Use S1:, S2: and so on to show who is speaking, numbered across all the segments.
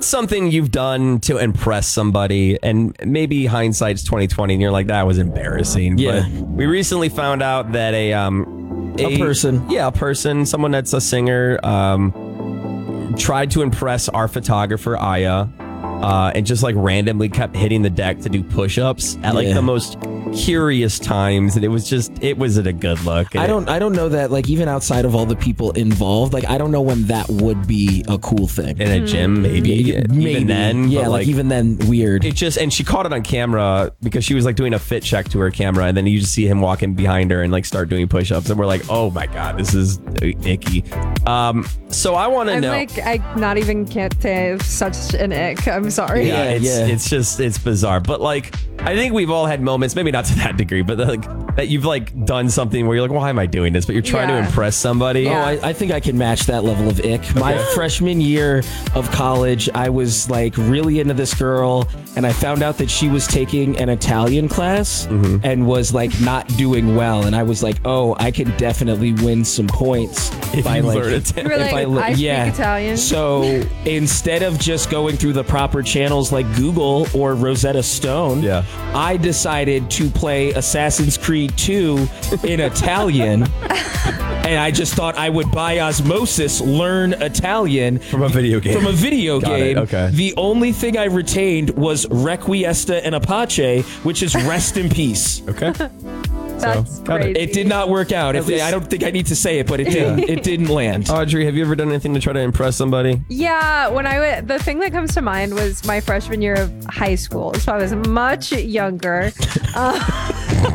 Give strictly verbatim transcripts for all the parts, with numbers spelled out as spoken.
S1: what's something you've done to impress somebody, and maybe hindsight's twenty twenty, and you're like, that was embarrassing.
S2: Yeah.
S1: But we recently found out that a um
S2: a, a person,
S1: yeah, a person, someone that's a singer, um, tried to impress our photographer Aya. Uh, and just like randomly kept hitting the deck to do push-ups at like
S2: yeah.
S1: the most curious times, and it was just it wasn't a good look.
S2: I don't I don't know that, like, even outside of all the people involved, like, I don't know when that would be a cool thing
S1: in a gym, maybe,
S2: maybe.
S1: even then,
S2: yeah,
S1: but,
S2: like, like even then, weird.
S1: It just and she caught it on camera because she was like doing a fit check to her camera, and then you just see him walking behind her and like start doing push-ups, and we're like, oh my god, this is icky. Um, so I want to
S3: I'm
S1: know.
S3: like, I not even can't say such an ick. I'm sorry.
S1: Yeah, it's
S2: yeah.
S1: it's just it's bizarre, but like I think we've all had moments, maybe not to that degree, but like that you've like done something where you're like, why am I doing this? But you're trying
S3: Yeah.
S1: to impress somebody.
S3: Yeah.
S2: Oh, I, I think I can match that level of ick. My freshman year of college, I was like really into this girl, and I found out that she was taking an Italian class
S1: Mm-hmm.
S2: and was like not doing well, and I was like, oh, I can definitely win some points
S1: If
S2: by
S1: you
S2: like
S1: learn Italian.
S3: You were
S2: if
S3: like,
S2: I, le-
S3: I speak
S2: yeah.
S3: Italian.
S2: So instead of just going through the proper channels like Google or Rosetta Stone,
S1: Yeah.
S2: I decided to play Assassin's Creed two in Italian. And I just thought I would, by osmosis, learn Italian
S1: From a video game.
S2: From a video
S1: Got it,
S2: game.
S1: okay.
S2: The only thing I retained was Requiesta and Apache, which is rest in peace.
S1: Okay.
S3: That's
S1: got it.
S3: crazy.
S2: It did not work out. If
S1: least-
S2: I don't think I need to say it, but it didn't. It didn't land.
S1: Audrey, have you ever done anything to try to impress somebody?
S3: Yeah, when I w- the thing that comes to mind was my freshman year of high school, so I was much younger. Uh,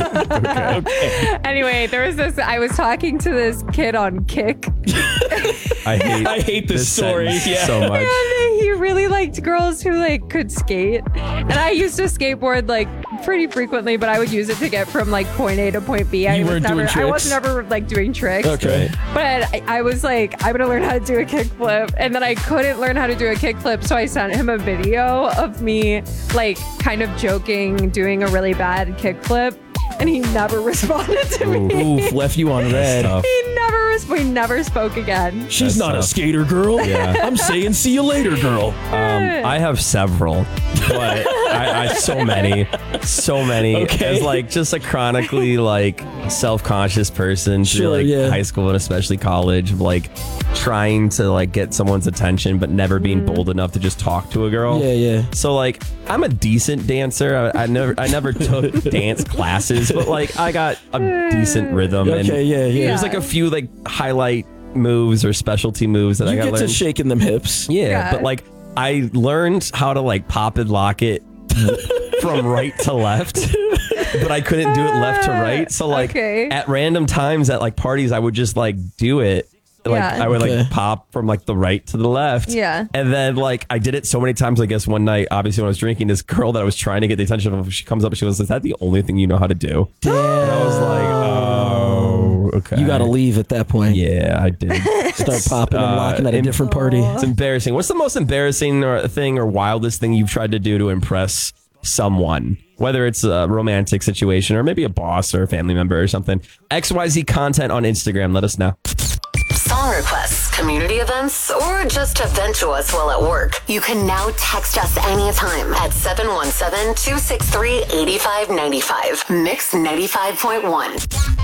S1: Okay.
S3: Anyway, there was this. I was talking to this kid on Kick,
S1: I hate
S2: I hate this story.
S1: sentence
S2: Yeah.
S1: so much.
S3: and he really liked girls who like could skate. And I used to skateboard like pretty frequently, but I would use it to get from like point A to point B. I
S2: You
S3: was
S2: weren't
S3: never,
S2: doing
S3: I was
S2: tricks?
S3: never like doing tricks.
S2: Okay.
S3: But I, I was like, I'm gonna learn how to do a kickflip, and then I couldn't learn how to do a kickflip, so I sent him a video of me like kind of joking, doing a really bad kickflip, and he never responded to me.
S2: Oof, left you on red.
S1: tough.
S3: He never, res- we never spoke again.
S2: She's
S1: That's
S2: not a
S1: tough.
S2: skater girl.
S1: Yeah.
S2: I'm saying see you later, girl.
S1: Um, I have several, but I, I so many, so many.
S2: Okay.
S1: As like just a chronically like self-conscious person through
S2: Sure,
S1: like
S2: yeah.
S1: high school and especially college, of like trying to like get someone's attention, but never being bold enough to just talk to a girl.
S2: Yeah, yeah.
S1: So like I'm a decent dancer. I, I never I never took dance classes, but like I got a decent rhythm. and
S2: Okay, yeah, yeah.
S1: There's like a few like highlight moves or specialty moves that I
S2: You
S1: got
S2: get
S1: learned.
S2: to shaking them hips.
S1: Yeah,
S3: Yeah.
S1: but like I learned how to like pop and lock it from right to left, but I couldn't do it left to right. So like
S3: Okay.
S1: at random times at like parties, I would just like do it. Like
S3: Yeah.
S1: I would
S2: Okay.
S1: like pop from like the right to the left.
S3: Yeah.
S1: And then like I did it so many times. I guess one night, obviously when I was drinking, this girl that I was trying to get the attention of, she comes up and she goes, "Is that the only thing you know how to do?" And I was like, "Oh, okay."
S2: You got to leave at that point.
S1: Yeah, I did.
S2: Start popping and
S1: Uh,
S2: locking at a
S1: im-
S2: different party.
S1: It's embarrassing. What's the most embarrassing or thing or wildest thing you've tried to do to impress someone? Whether it's a romantic situation or maybe a boss or a family member or something. X Y Z content on Instagram. Let us know.
S4: Song requests, community events, or just to vent to us while at work. You can now text us anytime at seven one seven, two six three, eight five nine five. Mix ninety-five point one.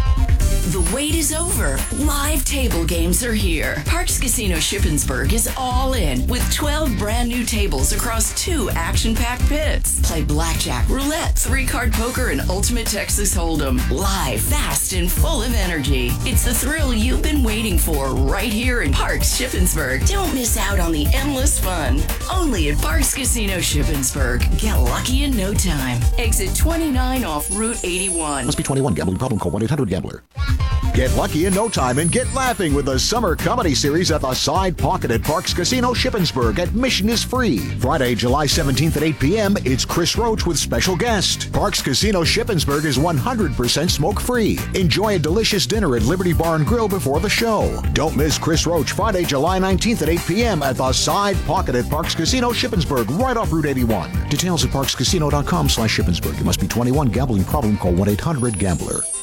S5: The wait is over. Live table games are here. Parks Casino Shippensburg is all in with twelve brand new tables across two action-packed pits. Play blackjack, roulette, three-card poker, and ultimate Texas Hold'em. Live, fast, and full of energy. It's the thrill you've been waiting for right here in Parks Shippensburg. Don't miss out on the endless fun. Only at Parks Casino Shippensburg. Get lucky in no time. Exit twenty-nine off Route eighty-one.
S6: Must be twenty-one. Gambling problem. Call one eight hundred gambler. Get lucky in no time and get laughing with the summer comedy series at the Side Pocket at Parks Casino Shippensburg. Admission is free. Friday, July seventeenth at eight p.m. It's Chris Roach with special guest. Parks Casino Shippensburg is one hundred percent smoke-free. Enjoy a delicious dinner at Liberty Bar and Grill before the show. Don't miss Chris Roach Friday, July nineteenth at eight p.m. at the Side Pocket at Parks Casino Shippensburg, right off Route eighty-one. Details at parkscasino dot com slash Shippensburg. You must be twenty-one. Gambling problem. Call one eight hundred gambler.